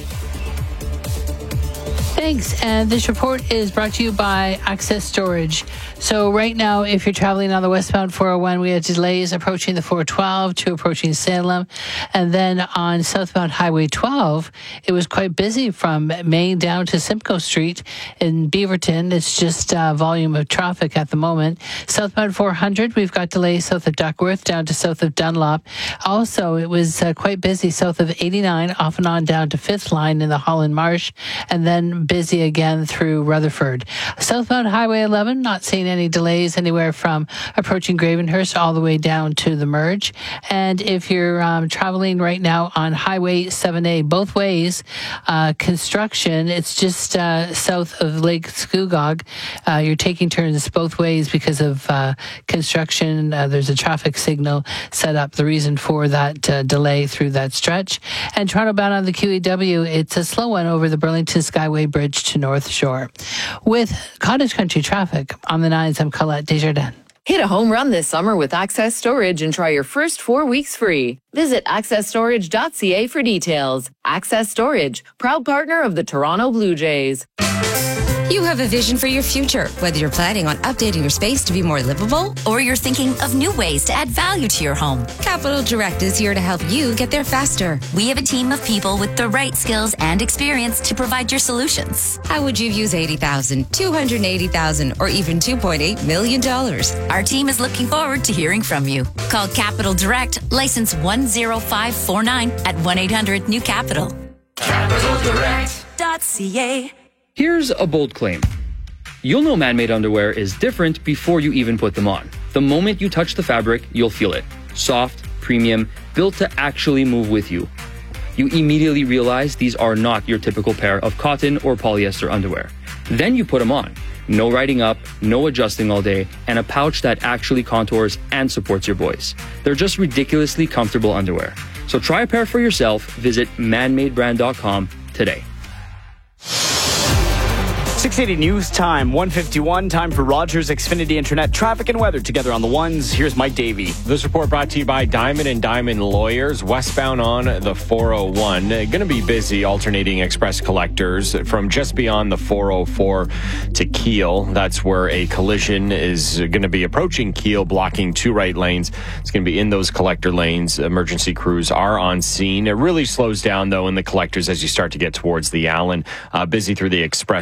Thanks. And this report is brought to you by Access Storage. So right now, if you're traveling on the westbound four oh one, we have delays approaching the four twelve to approaching Salem. And then on southbound Highway twelve, it was quite busy from Main down to Simcoe Street in Beaverton. It's just uh, volume of traffic at the moment. Southbound four hundred, we've got delays south of Duckworth down to south of Dunlop. Also, it was uh, quite busy south of eighty-nine, off and on down to fifth Line in the Holland Marsh, and then busy again through Rutherford. Southbound Highway eleven, not seeing any delays anywhere from approaching Gravenhurst all the way down to the merge. And if you're um, traveling right now on Highway seven A, both ways, uh, construction, it's just uh, south of Lake Scugog. Uh, you're taking turns both ways because of uh, construction. Uh, there's a traffic signal set up, the reason for that uh, delay through that stretch. And Toronto bound on the Q E W, it's a slow one over the Burlington Skyway Bridge to North Shore. With Cottage Country traffic on the nines, I'm Colette Desjardins. Hit a home run this summer with Access Storage and try your first four weeks free. Visit access storage dot c a for details. Access Storage, proud partner of the Toronto Blue Jays. You have a vision for your future, whether you're planning on updating your space to be more livable or you're thinking of new ways to add value to your home. Capital Direct is here to help you get there faster. We have a team of people with the right skills and experience to provide your solutions. How would you use eighty thousand dollars, two hundred eighty thousand dollars, or even two point eight million dollars? Our team is looking forward to hearing from you. Call Capital Direct, license one zero five four nine at one eight hundred new capital. capital direct dot c a. Here's a bold claim. You'll know man-made underwear is different before you even put them on. The moment you touch the fabric, you'll feel it. Soft, premium, built to actually move with you. You immediately realize these are not your typical pair of cotton or polyester underwear. Then you put them on. No riding up, no adjusting all day, and a pouch that actually contours and supports your voice. They're just ridiculously comfortable underwear. So try a pair for yourself. Visit man made brand dot com today. six eighty News Time, one fifty-one, time for Rogers Xfinity Internet traffic and weather together on the ones. Here's Mike Davey. This report brought to you by Diamond and Diamond Lawyers, westbound on the four oh one. Going to be busy, alternating express collectors from just beyond the four oh four to Keele. That's where a collision is going to be approaching Keele, blocking two right lanes. It's going to be in those collector lanes. Emergency crews are on scene. It really slows down, though, in the collectors as you start to get towards the Allen. Uh, busy through the express through here.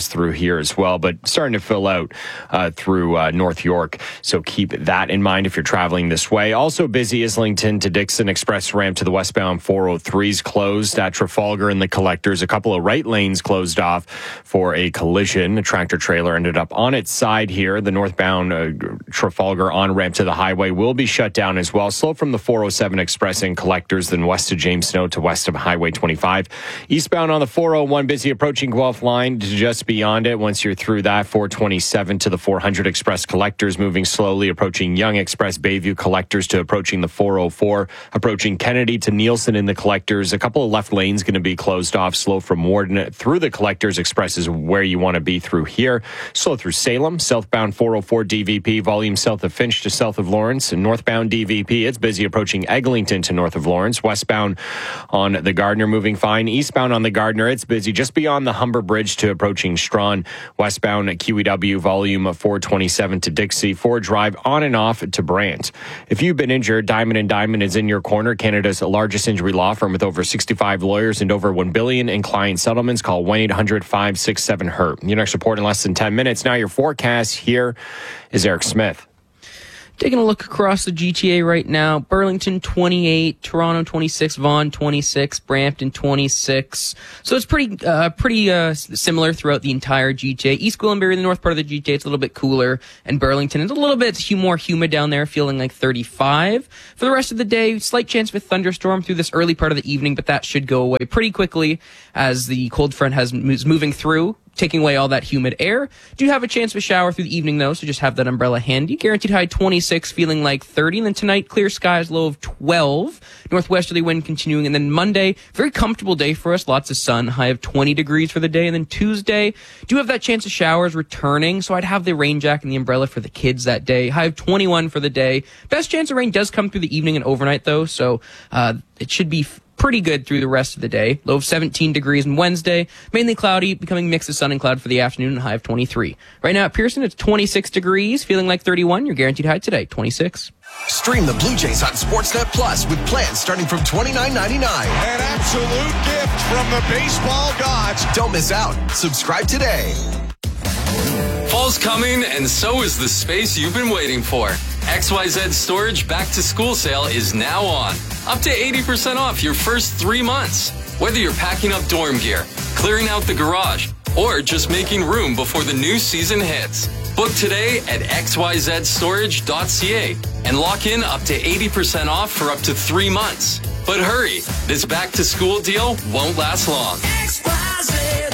here as well, but starting to fill out uh, through uh, North York. So keep that in mind if you're traveling this way. Also busy Islington to Dixon Express ramp to the westbound four oh threes closed at Trafalgar and the Collectors. A couple of right lanes closed off for a collision. A tractor trailer ended up on its side here. The northbound uh, Trafalgar on ramp to the highway will be shut down as well. Slow from the four oh seven Express and Collectors, then west of James Snow to west of Highway twenty-five. Eastbound on the four oh one, busy approaching Guelph line to just beyond it. Once you're through that, four twenty-seven to the four hundred Express Collectors, moving slowly, approaching Young Express Bayview Collectors to approaching the four oh four, approaching Kennedy to Nielsen in the Collectors. A couple of left lanes going to be closed off. Slow from Warden through the Collectors. Express is where you want to be through here. Slow through Salem, southbound four oh four D V P, volume south of Finch to south of Lawrence. And northbound D V P, it's busy approaching Eglinton to north of Lawrence. Westbound on the Gardner, moving fine. Eastbound on the Gardner, it's busy just beyond the Humber Bridge to approaching Strawn. Westbound at Q E W, volume four twenty-seven to Dixie. Ford Drive on and off to Brant. If you've been injured, Diamond and Diamond is in your corner. Canada's largest injury law firm with over sixty-five lawyers and over one billion in client settlements. Call one eight hundred five six seven hurt. Your next report in less than ten minutes. Now your forecast. Here is Eric Smith. Taking a look across the G T A right now, Burlington twenty-eight, Toronto twenty-six, Vaughan twenty-six, Brampton twenty-six. So it's pretty uh, pretty uh, similar throughout the entire G T A. East Gwillimbury, the north part of the G T A, it's a little bit cooler, and Burlington is a little bit more humid down there, feeling like thirty-five. For the rest of the day, slight chance of a thunderstorm through this early part of the evening, but that should go away pretty quickly as the cold front has is moving through, taking away all that humid air. Do have a chance of a shower through the evening, though, so just have that umbrella handy. Guaranteed high twenty-six, feeling like thirty. And then tonight, clear skies, low of twelve. Northwesterly wind continuing. And then Monday, very comfortable day for us. Lots of sun, high of twenty degrees for the day. And then Tuesday, do have that chance of showers returning, so I'd have the rain jacket and the umbrella for the kids that day. High of twenty-one for the day. Best chance of rain does come through the evening and overnight, though, so uh, it should be f- pretty good through the rest of the day. Low of seventeen degrees on Wednesday. Mainly cloudy, becoming mix of sun and cloud for the afternoon, and high of twenty-three. Right now at Pearson, it's twenty-six degrees, feeling like thirty-one. Your guaranteed high today, twenty-six. Stream the Blue Jays on Sportsnet Plus with plans starting from twenty-nine ninety-nine. An absolute gift from the baseball gods. Don't miss out. Subscribe today. Fall's coming, and so is the space you've been waiting for. X Y Z Storage Back to School Sale is now on. Up to eighty percent off your first three months. Whether you're packing up dorm gear, clearing out the garage, or just making room before the new season hits. Book today at x y z storage dot c a and lock in up to eighty percent off for up to three months. But hurry, this back to school deal won't last long. X Y Z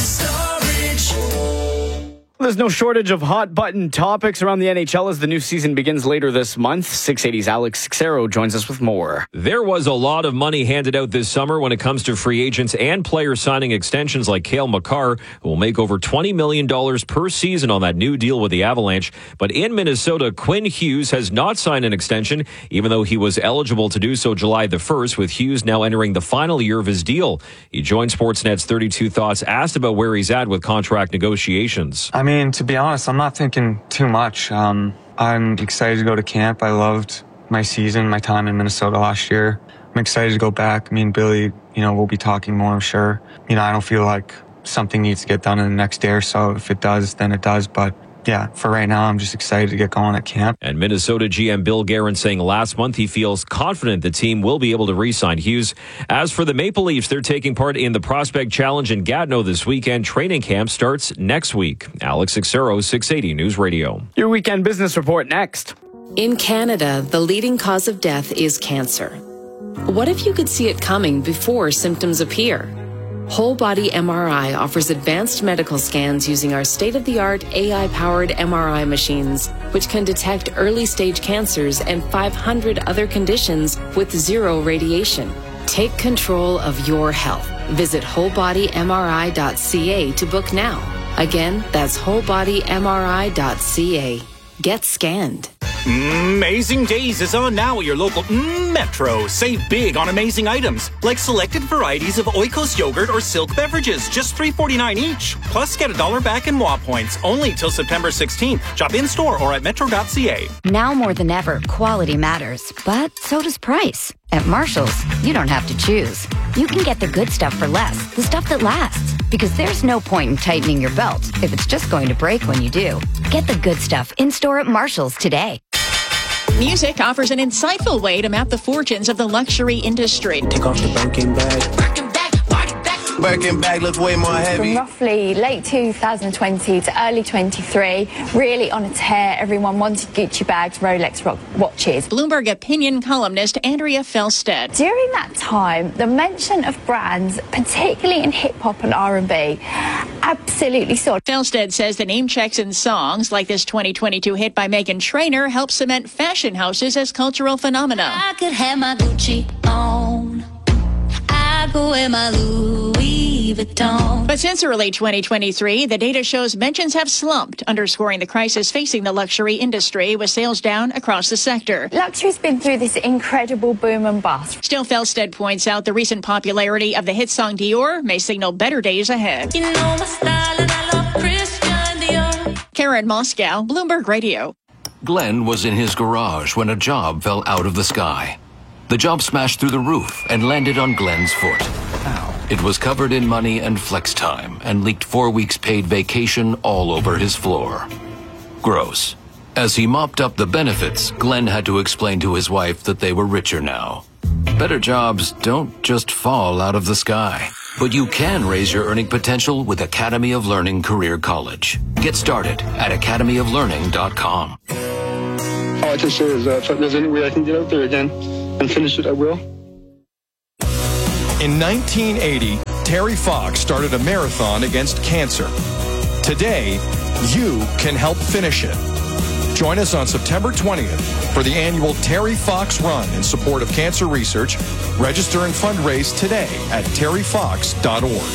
Storage. There's no shortage of hot button topics around the N H L as the new season begins later this month. six eighty's Alex Sixero joins us with more. There was a lot of money handed out this summer when it comes to free agents and players signing extensions like Cale Makar, who will make over twenty million dollars per season on that new deal with the Avalanche. But in Minnesota, Quinn Hughes has not signed an extension, even though he was eligible to do so July the first, with Hughes now entering the final year of his deal. He joined Sportsnet's thirty-two Thoughts, asked about where he's at with contract negotiations. I mean, to be honest, I'm not thinking too much. Um, I'm excited to go to camp. I loved my season, my time in Minnesota last year. I'm excited to go back. Me and Billy, you know, we'll be talking more, I'm sure. You know, I don't feel like something needs to get done in the next day or so. If it does, then it does. But yeah, for right now, I'm just excited to get going at camp. And Minnesota G M Bill Guerin saying last month he feels confident the team will be able to re-sign Hughes. As for the Maple Leafs, they're taking part in the Prospect Challenge in Gatineau this weekend. Training camp starts next week. Alex Sixero, six eighty News Radio. Your weekend business report next. In Canada, the leading cause of death is cancer. What if you could see it coming before symptoms appear? Whole Body M R I offers advanced medical scans using our state-of-the-art A I-powered M R I machines, which can detect early-stage cancers and five hundred other conditions with zero radiation. Take control of your health. Visit whole body m r i dot c a to book now. Again, that's whole body m r i dot c a. Get scanned. Amazing Days is on now at your local mm, Metro. Save big on amazing items, like selected varieties of Oikos yogurt or Silk beverages, just three forty-nine each. Plus, get a dollar back in W A points, only till September sixteenth. Shop in-store or at metro dot c a. Now more than ever, quality matters, but so does price. At Marshall's, you don't have to choose. You can get the good stuff for less, the stuff that lasts. Because there's no point in tightening your belt if it's just going to break when you do. Get the good stuff in-store at Marshall's today. Music offers an insightful way to map the fortunes of the luxury industry. Take off the Birkin bag. Birkin bag looks way more heavy. From roughly late two thousand twenty to early twenty-three, really on a tear. Everyone wanted Gucci bags, Rolex watches. Bloomberg opinion columnist Andrea Felstead. During that time, the mention of brands, particularly in hip-hop and R and B, absolutely soared. Felstead says the name checks in songs like this twenty twenty-two hit by Meghan Trainor help cement fashion houses as cultural phenomena. I could have my Gucci on. I go wear my Louis Vuitton. But since early twenty twenty-three, the data shows mentions have slumped, underscoring the crisis facing the luxury industry, with sales down across the sector. Luxury's been through this incredible boom and bust. Still, Felstead points out the recent popularity of the hit song Dior may signal better days ahead. You know my style and I love Christian Dior. Karen Moscow, Bloomberg Radio. Glenn was in his garage when a job fell out of the sky. The job smashed through the roof and landed on Glenn's foot. Ow. It was covered in money and flex time and leaked four weeks paid vacation all over his floor. Gross. As he mopped up the benefits, Glenn had to explain to his wife that they were richer now. Better jobs don't just fall out of the sky. But you can raise your earning potential with Academy of Learning Career College. Get started at academy of learning dot com. All I can say is uh, if there's any way I can get out there again and finish it, I will. In nineteen eighty, Terry Fox started a marathon against cancer. Today, you can help finish it. Join us on September twentieth for the annual Terry Fox Run in support of cancer research. Register and fundraise today at terry fox dot org.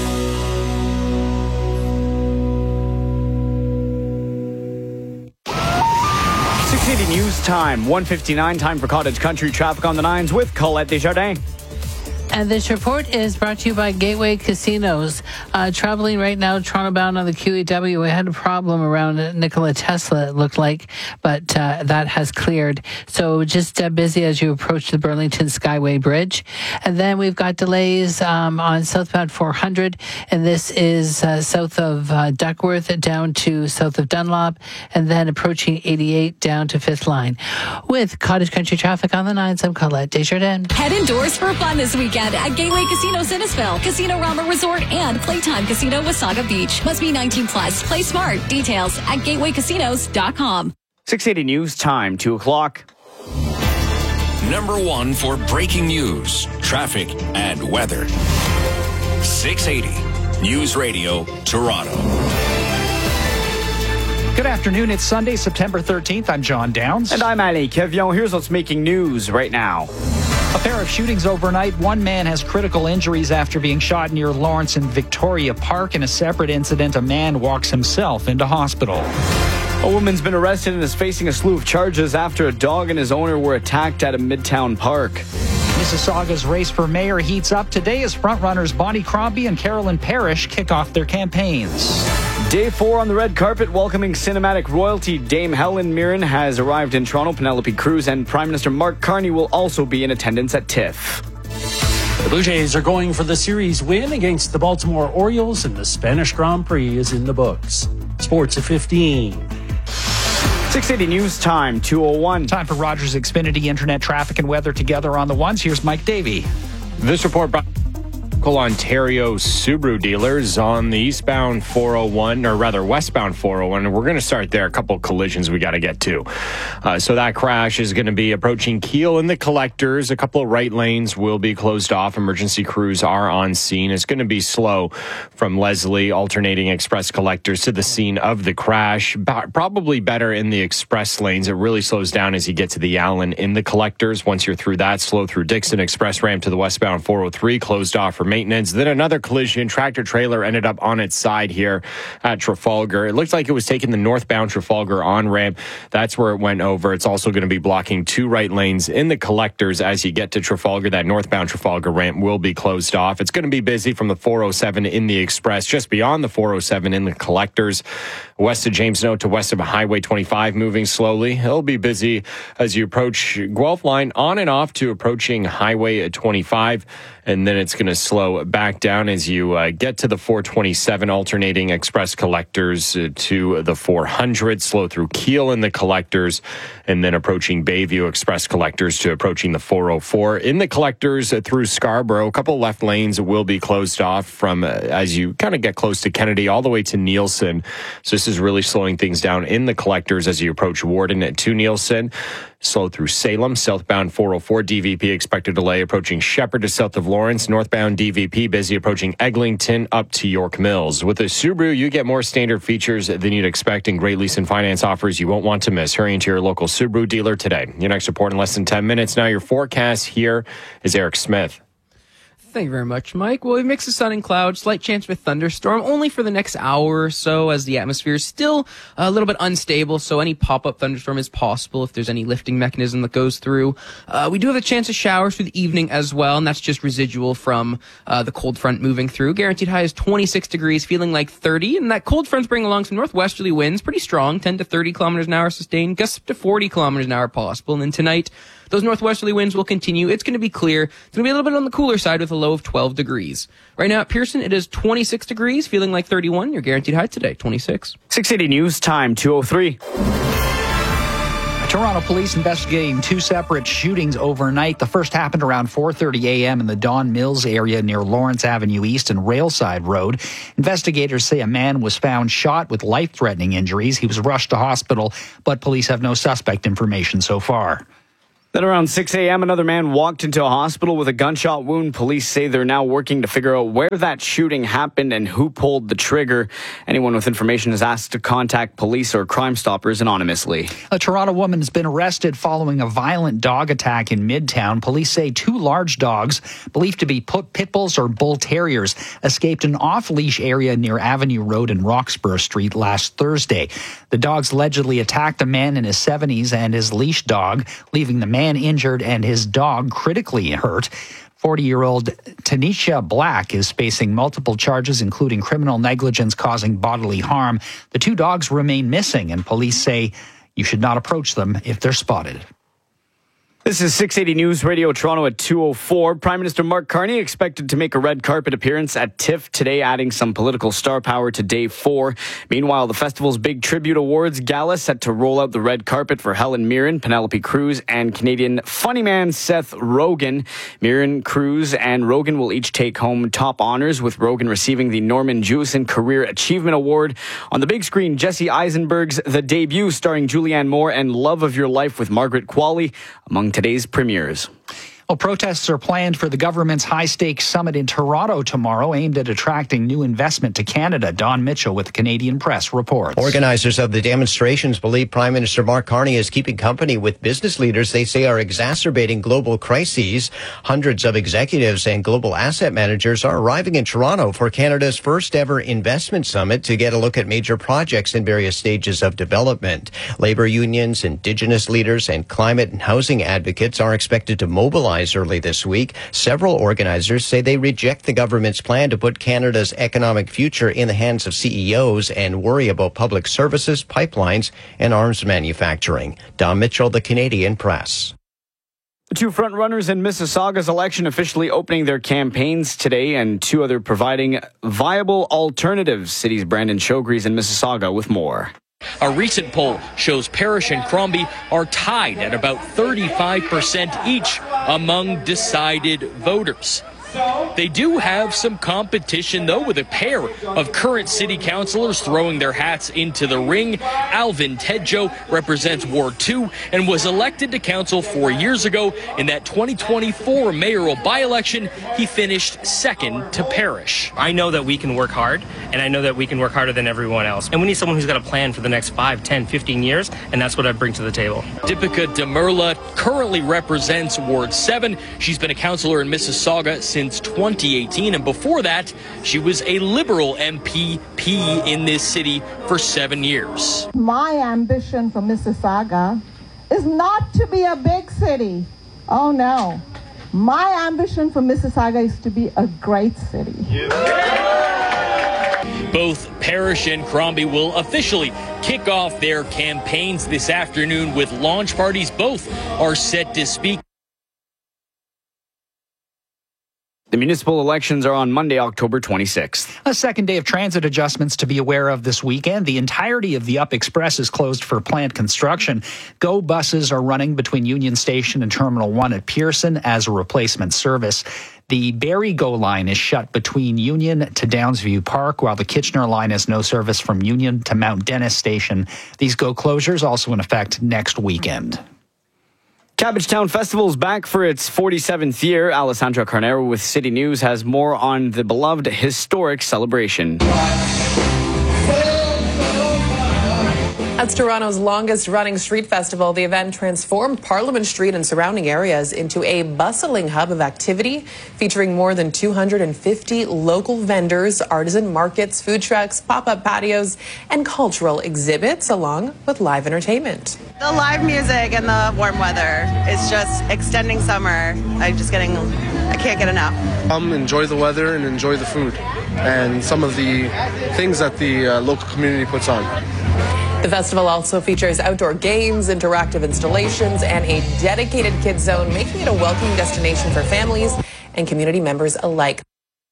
six eighty News Time, one fifty-nine, time for Cottage Country traffic on the nines with Colette Desjardins. And this report is brought to you by Gateway Casinos. Uh, traveling right now, Toronto bound on the Q E W. We had a problem around Nikola Tesla, it looked like, but uh, that has cleared. So just uh, busy as you approach the Burlington Skyway Bridge. And then we've got delays um, on southbound four hundred, and this is uh, south of uh, Duckworth down to south of Dunlop, and then approaching eighty-eight down to Fifth Line. With Cottage Country traffic on the nines, I'm Colette Desjardins. Head indoors for fun this weekend at Gateway Casino Innisfil, Casino Rama Resort, and Playtime Casino Wasaga Beach. Must be nineteen plus. Play smart. Details at gateway casinos dot com. six eighty News Time, two o'clock. Number one for breaking news, traffic, and weather. six eighty News Radio, Toronto. Good afternoon. It's Sunday, September thirteenth. I'm John Downs. And I'm Ali Kevion. Here's what's making news right now. A pair of shootings overnight. One man has critical injuries after being shot near Lawrence and Victoria Park. In a separate incident, a man walks himself into hospital. A woman's been arrested and is facing a slew of charges after a dog and his owner were attacked at a Midtown park. Mississauga's race for mayor heats up today as frontrunners Bonnie Crombie and Carolyn Parrish kick off their campaigns. Day four on the red carpet, welcoming cinematic royalty. Dame Helen Mirren has arrived in Toronto. Penelope Cruz and Prime Minister Mark Carney will also be in attendance at TIFF. The Blue Jays are going for the series win against the Baltimore Orioles, and the Spanish Grand Prix is in the books. Sports at fifteen. six eighty News Time, two oh one. Time for Rogers Xfinity Internet traffic and weather together on the ones. Here's Mike Davey. This report brought Ontario Subaru dealers on the eastbound four oh one, or rather westbound four oh one. And we're going to start there. A couple of collisions we got to get to. Uh, so that crash is going to be approaching Keele and the Collectors. A couple of right lanes will be closed off. Emergency crews are on scene. It's going to be slow from Leslie, alternating Express Collectors to the scene of the crash. Ba- probably better in the Express lanes. It really slows down as you get to the Allen in the Collectors. Once you're through that, slow through Dixon Express ramp to the westbound four oh three, closed off for maintenance. Then another collision. Tractor trailer ended up on its side here at Trafalgar. It looked like it was taking the northbound Trafalgar on-ramp. That's where it went over. It's also going to be blocking two right lanes in the Collectors as you get to Trafalgar. That northbound Trafalgar ramp will be closed off. It's going to be busy from the four oh seven in the Express, just beyond the four oh seven in the Collectors. West of James Note to west of Highway twenty-five, moving slowly. It'll be busy as you approach Guelph Line on and off to approaching Highway twenty-five. and then it's going to slow back down as you uh, get to the four twenty-seven, alternating express collectors uh, to the four hundred, slow through Kiel in the collectors, and then approaching Bayview express collectors to approaching the four oh four. In the collectors uh, through Scarborough, a couple left lanes will be closed off from uh, as you kind of get close to Kennedy all the way to Nielsen. So this is really slowing things down in the collectors as you approach Warden at to Nielsen. Slow through Salem, southbound four oh four D V P expected delay approaching Shepherd to south of Lawrence, northbound D V P busy approaching Eglinton up to York Mills. With a Subaru, you get more standard features than you'd expect, and great lease and finance offers you won't want to miss. Hurry into your local Subaru dealer today. Your next report in less than ten minutes. Now your forecast here is Eric Smith. Thank you very much, Mike. Well, we mix of sun and clouds, slight chance of a thunderstorm, only for the next hour or so as the atmosphere is still a little bit unstable, so any pop-up thunderstorm is possible if there's any lifting mechanism that goes through. Uh, we do have a chance of showers through the evening as well, and that's just residual from uh, the cold front moving through. Guaranteed high is twenty-six degrees, feeling like thirty, and that cold front's bringing along some northwesterly winds, pretty strong, ten to thirty kilometers an hour sustained, gusts up to forty kilometers an hour possible, and then tonight, those northwesterly winds will continue. It's going to be clear. It's going to be a little bit on the cooler side with a low of twelve degrees. Right now at Pearson, it is twenty-six degrees, feeling like thirty-one. Your guaranteed high today, twenty-six. six eighty News Time, two oh three. Toronto police investigating two separate shootings overnight. The first happened around four thirty a.m. in the Don Mills area near Lawrence Avenue East and Railside Road. Investigators say a man was found shot with life-threatening injuries. He was rushed to hospital, but police have no suspect information so far. Then around six a.m., another man walked into a hospital with a gunshot wound. Police say they're now working to figure out where that shooting happened and who pulled the trigger. Anyone with information is asked to contact police or Crime Stoppers anonymously. A Toronto woman has been arrested following a violent dog attack in Midtown. Police say two large dogs, believed to be pit bulls or bull terriers, escaped an off-leash area near Avenue Road and Roxburgh Street last Thursday. The dogs allegedly attacked a man in his seventies and his leash dog, leaving the man man injured and his dog critically hurt. forty-year-old Tanisha Black is facing multiple charges, including criminal negligence causing bodily harm. The two dogs remain missing, and police say you should not approach them if they're spotted. This is six eighty News Radio Toronto at two oh four. Prime Minister Mark Carney expected to make a red carpet appearance at TIFF today, adding some political star power to day four. Meanwhile, the festival's big tribute awards gala set to roll out the red carpet for Helen Mirren, Penelope Cruz, and Canadian funny man Seth Rogen. Mirren, Cruz, and Rogen will each take home top honors, with Rogen receiving the Norman Jewison Career Achievement Award. On the big screen, Jesse Eisenberg's The Debut, starring Julianne Moore, and Love of Your Life with Margaret Qualley, among today's premieres. Well, protests are planned for the government's high-stakes summit in Toronto tomorrow, aimed at attracting new investment to Canada. Don Mitchell with the Canadian Press reports. Organizers of the demonstrations believe Prime Minister Mark Carney is keeping company with business leaders they say are exacerbating global crises. Hundreds of executives and global asset managers are arriving in Toronto for Canada's first-ever investment summit to get a look at major projects in various stages of development. Labor unions, Indigenous leaders, and climate and housing advocates are expected to mobilize early this week. Several organizers say they reject the government's plan to put Canada's economic future in the hands of C E Os and worry about public services, pipelines, and arms manufacturing. Don Mitchell, the Canadian Press. The two front-runners in Mississauga's election officially opening their campaigns today, and two other providing viable alternatives. City's Brandon Shogrees in Mississauga with more. A recent poll shows Parrish and Crombie are tied at about thirty-five percent each among decided voters. They do have some competition, though, with a pair of current city councillors throwing their hats into the ring. Alvin Tedjo represents Ward two and was elected to council four years ago. In that twenty twenty-four mayoral by-election, he finished second to Parrish. I know that we can work hard, and I know that we can work harder than everyone else. And we need someone who's got a plan for the next five, ten, fifteen years, and that's what I bring to the table. Deepika Demirla currently represents Ward seven. She's been a councillor in Mississauga since since twenty eighteen, and before that, she was a Liberal M P P in this city for seven years. My ambition for Mississauga is not to be a big city. Oh no. My ambition for Mississauga is to be a great city. Both Parrish and Crombie will officially kick off their campaigns this afternoon with launch parties. Both are set to speak. The municipal elections are on Monday, October twenty-sixth. A second day of transit adjustments to be aware of this weekend. The entirety of the Up Express is closed for plant construction. Go buses are running between Union Station and Terminal one at Pearson as a replacement service. The Barrie Go line is shut between Union to Downsview Park, while the Kitchener line has no service from Union to Mount Dennis Station. These Go closures also in effect next weekend. Cabbagetown Festival is back for its forty-seventh year. Alessandra Carnero with City News has more on the beloved historic celebration. That's Toronto's longest-running street festival. The event transformed Parliament Street and surrounding areas into a bustling hub of activity, featuring more than two hundred fifty local vendors, artisan markets, food trucks, pop-up patios, and cultural exhibits, along with live entertainment. The live music and the warm weather is just extending summer. I'm just getting, I can't get enough. Um, enjoy the weather and enjoy the food and some of the things that the uh, local community puts on. The festival also features outdoor games, interactive installations, and a dedicated kids zone, making it a welcoming destination for families and community members alike.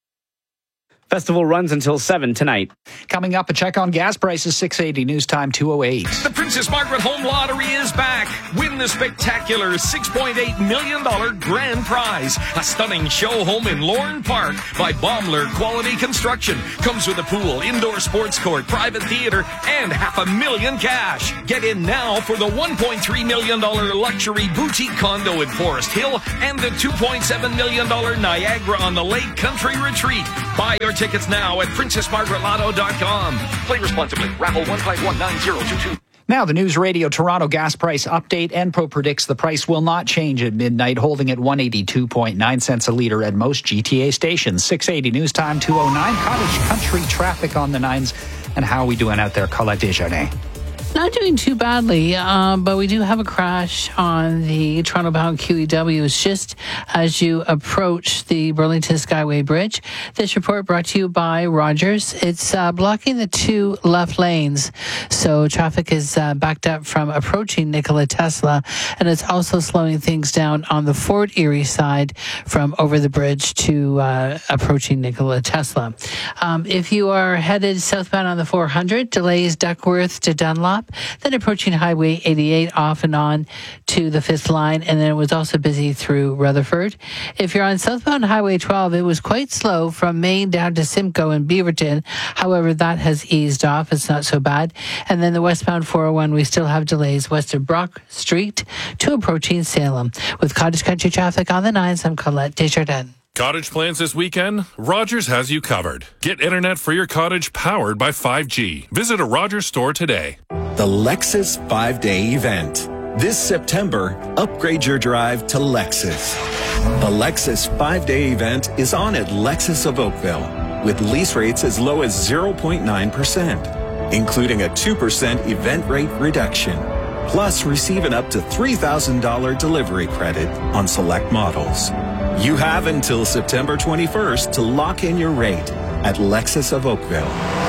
Festival runs until seven tonight. Coming up, a check on gas prices, six eighty News Time two oh eight. The Princess Margaret Home Lottery is back. Win the spectacular six point eight million dollars grand prize. A stunning show home in Lorne Park by Baumler Quality Construction. Comes with a pool, indoor sports court, private theater, and half a million cash. Get in now for the one point three million dollars luxury boutique condo in Forest Hill and the two point seven million dollars Niagara on the Lake Country Retreat. Buy your tickets now at princess margaret lotto dot com. Play responsibly. Raffle one five one nine zero two two. Now, the News Radio Toronto gas price update. Enpro predicts the price will not change at midnight, holding at one eighty-two point nine cents a litre at most G T A stations. six eighty News Time two oh nine. Cottage Country traffic on the nines. And how are we doing out there, Colette Desjardins? Not doing too badly, um, but we do have a crash on the Toronto-bound Q E W. It's just as you approach the Burlington Skyway Bridge. This report brought to you by Rogers. It's uh, blocking the two left lanes, so traffic is uh, backed up from approaching Nikola Tesla, and it's also slowing things down on the Fort Erie side from over the bridge to uh, approaching Nikola Tesla. Um, if you are headed southbound on the four hundred, delays Duckworth to Dunlop, then approaching Highway eighty-eight off and on to the fifth line, and then it was also busy through Rutherford. If you're on southbound Highway twelve, it was quite slow from Maine down to Simcoe and Beaverton. However, that has eased off. It's not so bad. And then the westbound four oh one, we still have delays west of Brock Street to approaching Salem. With Cottage Country traffic on the nines, I'm Colette Desjardins. Cottage plans this weekend? Rogers has you covered. Get internet for your cottage powered by five G. Visit a Rogers store today. The Lexus five-day event. This September, upgrade your drive to Lexus. The Lexus five-day event is on at Lexus of Oakville with lease rates as low as zero point nine percent, including a two percent event rate reduction. Plus, receive an up to three thousand dollars delivery credit on select models. You have until September twenty-first to lock in your rate at Lexus of Oakville.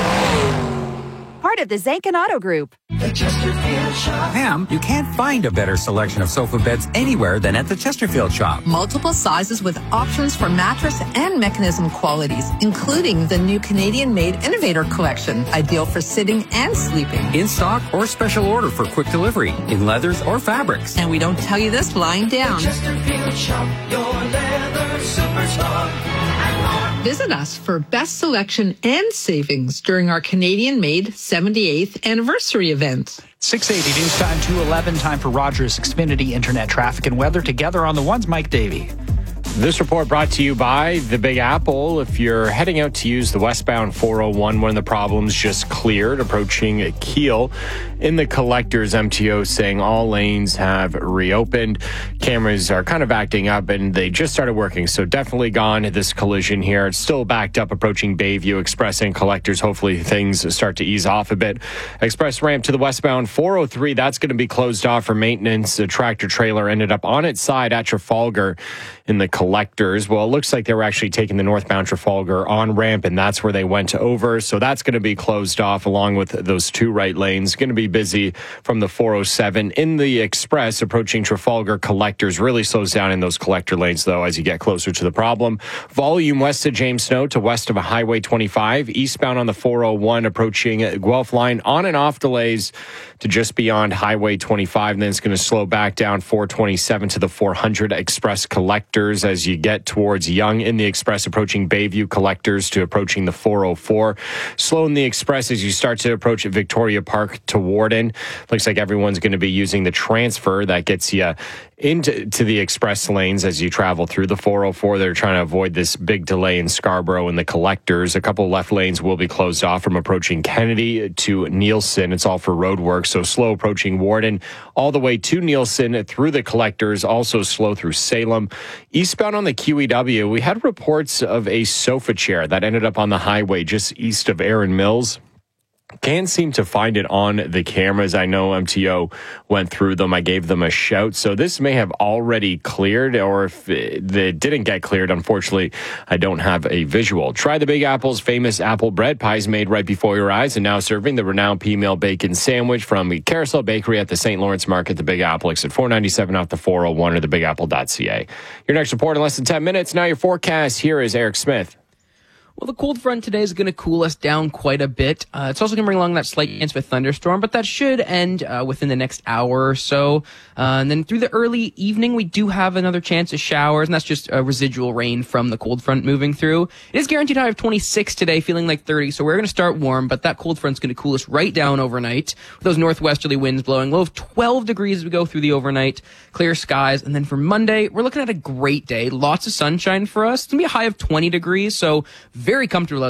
Part of the Zankin Auto Group. The Chesterfield Shop. Pam, you can't find a better selection of sofa beds anywhere than at the Chesterfield Shop. Multiple sizes with options for mattress and mechanism qualities, including the new Canadian-made Innovator Collection, ideal for sitting and sleeping. In stock or special order for quick delivery, in leathers or fabrics. And we don't tell you this lying down. The Chesterfield Shop, your leather superstar. Visit us for best selection and savings during our Canadian-made seventy-eighth anniversary event. six eighty News Time two eleven. Time for Rogers Xfinity Internet traffic and weather. Together on the ones, Mike Davey. This report brought to you by the Big Apple. If you're heading out to use the westbound four oh one, one of the problems just cleared, approaching Kiel in the collectors. M T O saying all lanes have reopened. Cameras are kind of acting up and they just started working. So definitely gone this collision here. It's still backed up approaching Bayview Express and collectors. Hopefully things start to ease off a bit. Express ramp to the westbound four oh three. That's going to be closed off for maintenance. The tractor trailer ended up on its side at Trafalgar in the collectors. collectors. Well, it looks like they were actually taking the northbound Trafalgar on-ramp, and that's where they went over. So that's going to be closed off along with those two right lanes. Going to be busy from the four oh seven. In the express, approaching Trafalgar collectors really slows down in those collector lanes, though, as you get closer to the problem. Volume west of James Snow to west of Highway twenty-five. Eastbound on the four oh one, approaching Guelph line, on and off delays to just beyond Highway twenty-five. And then it's going to slow back down four twenty-seven to the four hundred express collectors as you get towards Yonge in the express, approaching Bayview collectors to approaching the four oh four. Slow in the express as you start to approach Victoria Park to Warden. Looks like everyone's going to be using the transfer that gets you into to the express lanes as you travel through the four oh four. They're trying to avoid this big delay in Scarborough and the collectors. A couple left lanes will be closed off from approaching Kennedy to Nielsen. It's all for road work, so slow approaching Warden all the way to Nielsen through the collectors, also slow through Salem. Eastbound on the Q E W, we had reports of a sofa chair that ended up on the highway just east of Erin Mills. Can't seem to find it on the cameras. I know M T O went through them. I gave them a shout. So this may have already cleared, or if it didn't get cleared, unfortunately, I don't have a visual. Try the Big Apple's famous apple bread pies made right before your eyes, and now serving the renowned P-Meal Bacon Sandwich from the Carousel Bakery at the Saint Lawrence Market, the Big Apple, exit four ninety-seven off the four oh one or the big apple dot c a. Your next report in less than ten minutes. Now your forecast. Here is Eric Smith. Well, the cold front today is going to cool us down quite a bit. Uh, it's also going to bring along that slight chance of a thunderstorm, but that should end uh, within the next hour or so. Uh, and then through the early evening, we do have another chance of showers, and that's just uh, residual rain from the cold front moving through. It is guaranteed high of twenty-six today, feeling like thirty, so we're going to start warm, but that cold front's going to cool us right down overnight with those northwesterly winds blowing. Low of twelve degrees as we go through the overnight, clear skies. And then for Monday, we're looking at a great day. Lots of sunshine for us. It's going to be a high of twenty degrees, so very comfortable